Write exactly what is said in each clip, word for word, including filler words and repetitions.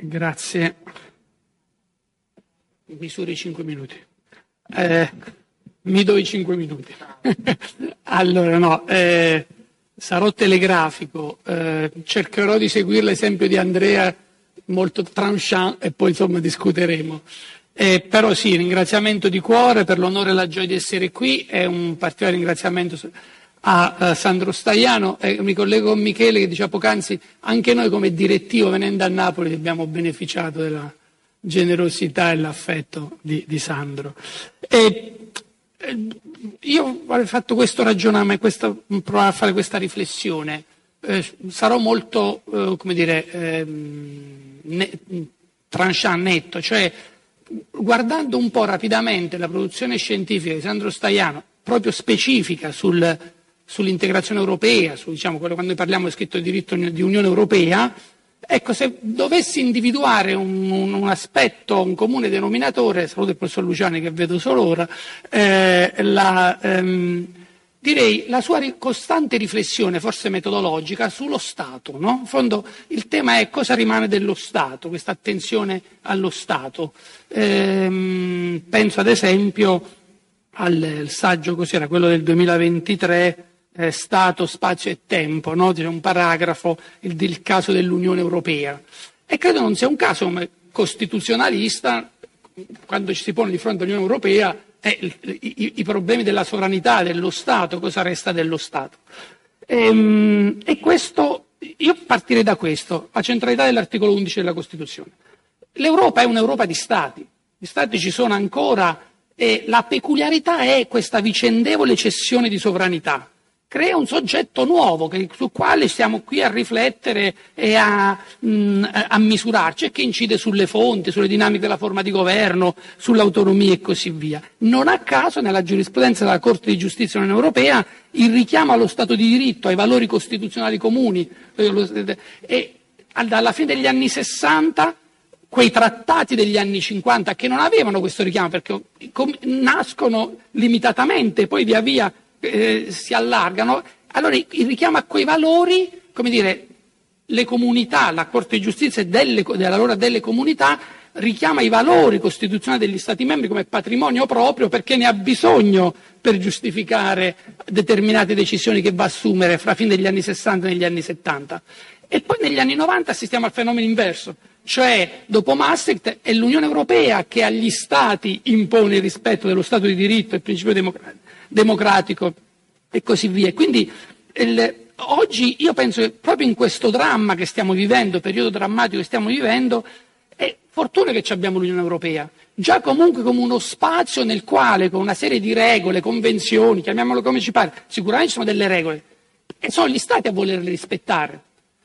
Grazie. Misuro i cinque minuti. Eh, mi do i cinque minuti. Allora, no, eh, sarò telegrafico, eh, cercherò di seguire l'esempio di Andrea molto tranchant e poi insomma discuteremo. Eh, però sì, ringraziamento di cuore per l'onore e la gioia di essere qui, è un particolare ringraziamento a, a Sandro Staiano, e mi collego con Michele che diceva poc'anzi, anche noi come direttivo venendo a Napoli abbiamo beneficiato della generosità e l'affetto di, di Sandro. E, eh, io avrei fatto questo ragionamento, questo, provare a fare questa riflessione, eh, sarò molto, eh, come dire, eh, ne, tranchant, netto, cioè guardando un po' rapidamente la produzione scientifica di Sandro Staiano, proprio specifica sul, sull'integrazione europea, su diciamo, quello quando parliamo è scritto di diritto di Unione Europea, ecco, se dovessi individuare un, un, un aspetto, un comune denominatore, saluto il professor Luciani che vedo solo ora, eh, la, ehm, direi la sua ri- costante riflessione, forse metodologica, sullo Stato, no? In fondo il tema è cosa rimane dello Stato, questa attenzione allo Stato. Ehm, penso ad esempio al, al saggio, cos'era, quello del duemilaventitré, eh, Stato, Spazio e Tempo, no? C'è un paragrafo, il, il caso dell'Unione Europea. E credo non sia un caso come costituzionalista, quando ci si pone di fronte all'Unione Europea, Eh, i, i problemi della sovranità dello Stato, cosa resta dello Stato. Ehm, e questo, io partirei da questo, la centralità dell'articolo undici della Costituzione. L'Europa è un'Europa di Stati, gli Stati ci sono ancora e la peculiarità è questa vicendevole cessione di sovranità. Crea un soggetto nuovo che, sul quale stiamo qui a riflettere e a, mh, a misurarci e che incide sulle fonti, sulle dinamiche della forma di governo, sull'autonomia e così via. Non a caso nella giurisprudenza della Corte di Giustizia dell'Unione Europea il richiamo allo Stato di diritto, ai valori costituzionali comuni e dalla fine degli anni sessanta quei trattati degli anni cinquanta che non avevano questo richiamo perché nascono limitatamente, poi via via Eh, si allargano, allora il richiamo a quei valori, come dire, le comunità, la Corte di Giustizia delle, dell'allora delle comunità richiama i valori costituzionali degli Stati membri come patrimonio proprio perché ne ha bisogno per giustificare determinate decisioni che va a assumere fra fine degli anni sessanta e negli anni settanta. E poi negli anni novanta assistiamo al fenomeno inverso, cioè dopo Maastricht è l'Unione Europea che agli Stati impone il rispetto dello Stato di diritto e il principio democratico. democratico e così via. Quindi il, oggi io penso che proprio in questo dramma che stiamo vivendo, periodo drammatico che stiamo vivendo, è fortuna che abbiamo l'Unione Europea, già comunque come uno spazio nel quale con una serie di regole, convenzioni, chiamiamolo come ci pare, sicuramente ci sono delle regole e sono gli Stati a volerle rispettare.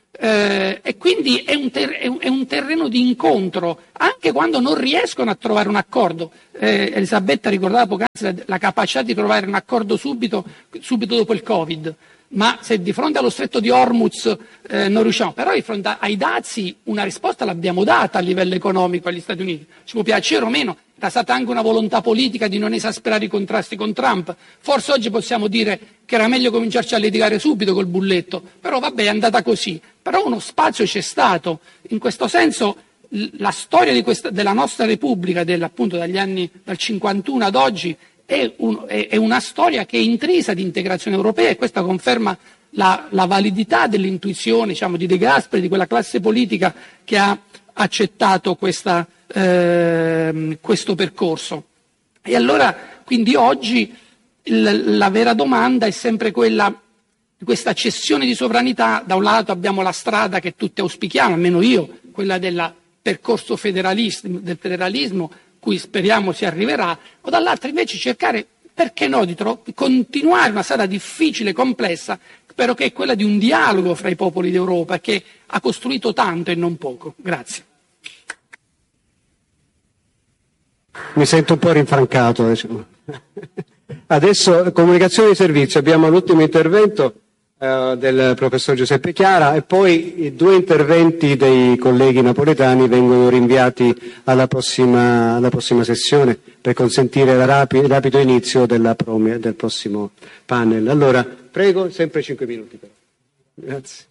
Eh, e quindi è un, ter- è, un, è un terreno di incontro anche quando non riescono a trovare un accordo. eh, Elisabetta ricordava poc'anzi la, la capacità di trovare un accordo subito, subito dopo il Covid, ma se di fronte allo stretto di Hormuz eh, non riusciamo, però di fronte ai dazi una risposta l'abbiamo data a livello economico agli Stati Uniti, ci può piacere o meno. Era stata anche una volontà politica di non esasperare i contrasti con Trump. Forse oggi possiamo dire che era meglio cominciarci a litigare subito col bulletto, però vabbè, è andata così. Però uno spazio c'è stato. In questo senso la storia di questa, della nostra Repubblica, del, appunto dagli anni dal cinquantuno ad oggi, è, un, è, è una storia che è intrisa di integrazione europea e questa conferma la, la validità dell'intuizione, diciamo, di De Gasperi, di quella classe politica che ha accettato questa Eh, questo percorso. E allora quindi oggi il, la vera domanda è sempre quella di questa cessione di sovranità. Da un lato abbiamo la strada che tutti auspichiamo, almeno io, quella del percorso federalismo, del federalismo cui speriamo si arriverà, o dall'altro invece cercare, perché no, di, tro- di continuare una strada difficile, complessa, però che è quella di un dialogo fra i popoli d'Europa che ha costruito tanto e non poco. Grazie. Mi sento un po' rinfrancato. Diciamo. Adesso comunicazione di servizio, abbiamo l'ultimo intervento eh, del professor Giuseppe Chiara e poi i due interventi dei colleghi napoletani vengono rinviati alla prossima, alla prossima sessione per consentire il rapi, rapido inizio della prom- del prossimo panel. Allora, prego, sempre cinque minuti. Però. Grazie.